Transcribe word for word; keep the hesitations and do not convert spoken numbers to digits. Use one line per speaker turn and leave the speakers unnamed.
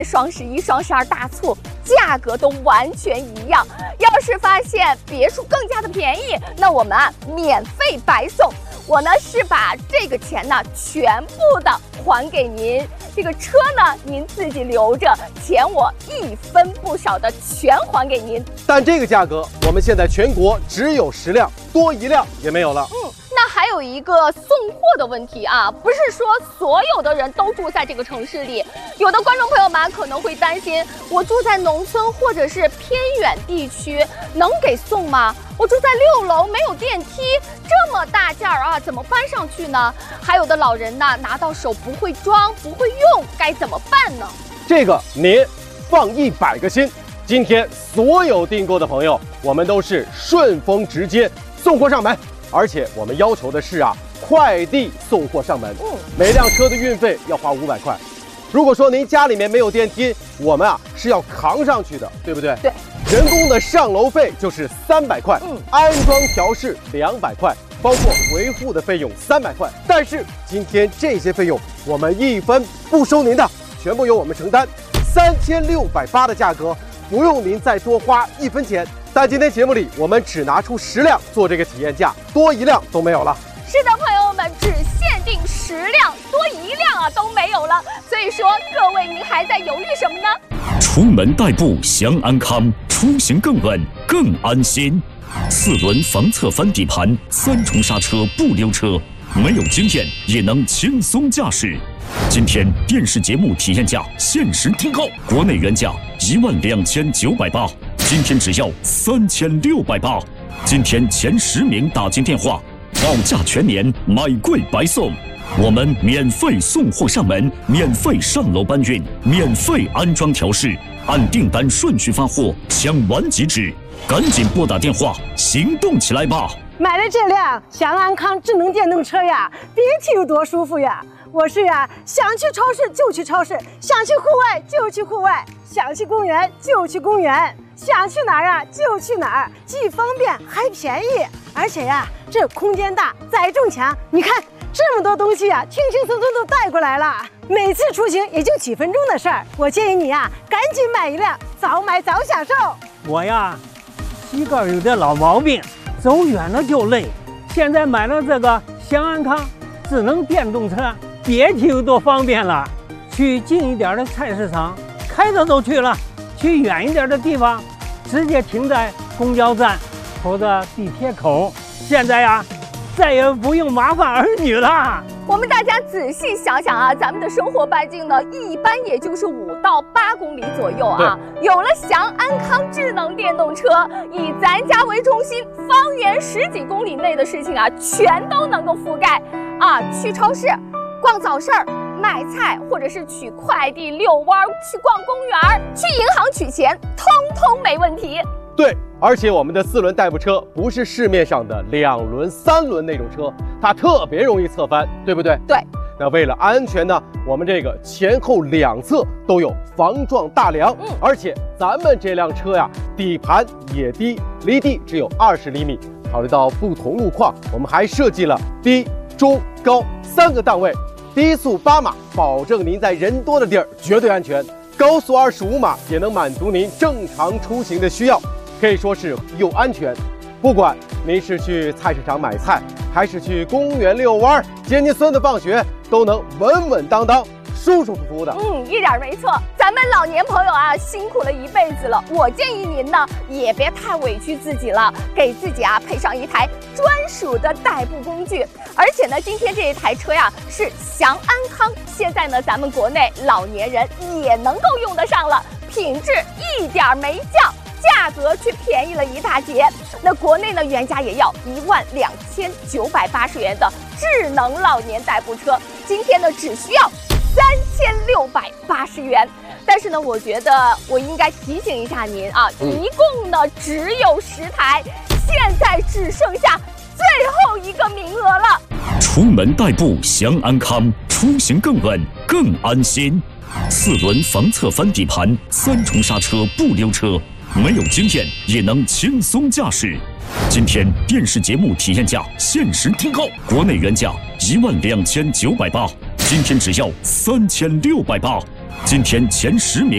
双十一、双十二大促，价格都完全一样。要是发现别处更加的便宜，那我们啊免费白送。我呢是把这个钱呢全部的还给您，这个车呢您自己留着，钱我一分不少的全还给您。
但这个价格，我们现在全国只有十辆，多一辆也没有了。
嗯。那还有一个送货的问题啊，不是说所有的人都住在这个城市里，有的观众朋友们可能会担心，我住在农村或者是偏远地区，能给送吗？我住在六楼没有电梯，这么大件儿啊，怎么搬上去呢？还有的老人呢，拿到手不会装，不会用，该怎么办呢？
这个您放一百个心，今天所有订购的朋友，我们都是顺丰直接送货上门。而且我们要求的是啊，快递送货上门，嗯，每辆车的运费要花五百块。如果说您家里面没有电梯，我们啊是要扛上去的，对不对？
对。
人工的上楼费就是三百块，嗯，安装调试两百块，包括维护的费用三百块。但是今天这些费用我们一分不收您的，全部由我们承担，三千六百八的价格，不用您再多花一分钱。但今天节目里，我们只拿出十辆做这个体验价，多一辆都没有了。
是的，朋友们，只限定十辆，多一辆啊都没有了。所以说，各位您还在犹豫什么呢？
出门代步享安康，出行更稳更安心。四轮防侧翻底盘，三重刹车不溜车，没有经验也能轻松驾驶。今天电视节目体验价限时订购，国内原价一万两千九百八。今天只要三千六百八，今天前十名打进电话，保价全年，买贵白送。我们免费送货上门，免费上楼搬运，免费安装调试，按订单顺序发货，抢完即止。赶紧拨打电话，行动起来吧！
买了这辆享安康智能电动车呀，别提有多舒服呀！我是呀，想去超市就去超市，想去户外就去户外，想去公园就去公园，想去哪儿啊就去哪儿，既方便还便宜，而且呀，这空间大，载重强。你看这么多东西啊，轻轻松松都带过来了，每次出行也就几分钟的事儿。我建议你呀，赶紧买一辆，早买早享受。
我呀，膝盖有点老毛病，走远了就累。现在买了这个享安康智能电动车，别提有多方便了。去近一点的菜市场开着都去了，去远一点的地方直接停在公交站或者地铁口。现在呀，再也不用麻烦儿女了。
我们大家仔细想想啊，咱们的生活半径呢，一般也就是五到八公里左右啊。有了享安康智能电动车，以咱家为中心，方圆十几公里内的事情啊，全都能够覆盖啊。去超市、逛早市儿、买菜，或者是取快递、遛弯、去逛公园、去银行取钱，通通没问题。
对，而且我们的四轮代步车不是市面上的两轮、三轮那种车，它特别容易侧翻，对不对？
对。
那为了安全呢，我们这个前后两侧都有防撞大梁，嗯，而且咱们这辆车呀，底盘也低，离地只有二十厘米。考虑到不同路况，我们还设计了低、中、高三个档位，低速八码，保证您在人多的地儿绝对安全；高速二十五码也能满足您正常出行的需要。可以说是又安全，不管您是去菜市场买菜，还是去公园遛弯、接您孙子放学，都能稳稳当当、舒舒服服的。
嗯，一点没错。咱们老年朋友啊，辛苦了一辈子了，我建议您呢，也别太委屈自己了，给自己啊配上一台专属的代步工具。而且呢，今天这一台车呀是享安康，现在呢，咱们国内老年人也能够用得上了，品质一点没降。价格却便宜了一大截，那国内呢原价也要一万两千九百八十元的智能老年代步车，今天呢只需要三千六百八十元。但是呢，我觉得我应该提醒一下您啊，嗯、一共呢只有十台，现在只剩下最后一个名额了。
出门代步享安康，出行更稳更安心。四轮防侧翻底盘，三重刹车不溜车。没有经验也能轻松驾驶。今天电视节目体验价限时订购，国内原价一万两千九百八，今天只要三千六百八。今天前十名